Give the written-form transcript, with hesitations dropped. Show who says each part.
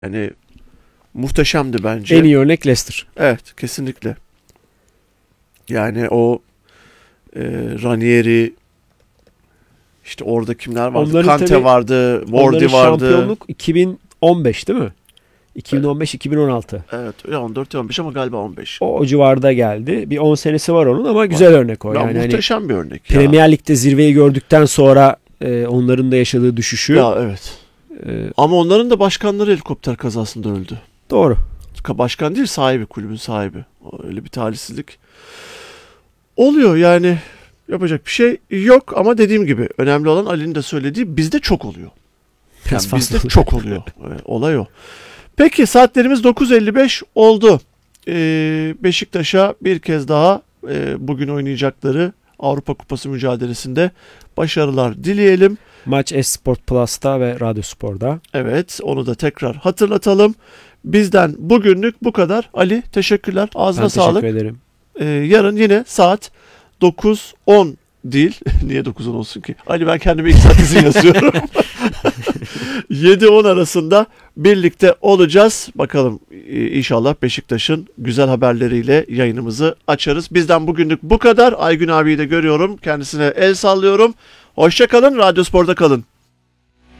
Speaker 1: Yani muhteşemdi bence.
Speaker 2: En iyi örnek Leicester.
Speaker 1: Evet, kesinlikle. Yani o Ranieri, işte orada kimler vardı?
Speaker 2: Onların
Speaker 1: Kante
Speaker 2: tabii,
Speaker 1: vardı,
Speaker 2: onların
Speaker 1: Wardy vardı.
Speaker 2: şampiyonluk 2015 değil mi? 2015-2016.
Speaker 1: Evet, ya 14 ya 15 ama galiba 15.
Speaker 2: O civarda geldi. Bir 10 senesi var onun ama güzel örnek o.
Speaker 1: Ya
Speaker 2: Yani hani
Speaker 1: muhteşem bir örnek ya.
Speaker 2: Premier Lig'de zirveyi gördükten sonra onların da yaşadığı düşüşü.
Speaker 1: Ya evet. Ama onların da başkanları helikopter kazasında öldü.
Speaker 2: Doğru.
Speaker 1: Başkan değil, sahibi, kulübün sahibi. Öyle bir talihsizlik oluyor yani, yapacak bir şey yok ama dediğim gibi önemli olan Ali'nin de söylediği, bizde çok oluyor. Yani
Speaker 2: Biraz
Speaker 1: bizde
Speaker 2: fazla.
Speaker 1: çok oluyor. Olay o. Peki saatlerimiz 9.55 oldu. Beşiktaş'a bir kez daha bugün oynayacakları Avrupa Kupası mücadelesinde başarılar dileyelim.
Speaker 2: Maç Esport Plus'ta ve Radyo Spor'da.
Speaker 1: Evet, onu da tekrar hatırlatalım. Bizden bugünlük bu kadar. Ali, teşekkürler. Ağzına
Speaker 2: Ben
Speaker 1: sağlık.
Speaker 2: teşekkür ederim.
Speaker 1: Yarın yine saat 9.10 değil. Niye 9.10 olsun ki? Ali, ben kendime 2 saat izin yazıyorum. 7-10 arasında birlikte olacağız. Bakalım, inşallah Beşiktaş'ın güzel haberleriyle yayınımızı açarız. Bizden bugünlük bu kadar. Aygün abiyi de görüyorum. Kendisine el sallıyorum. Hoşça kalın. Radyo Spor'da kalın.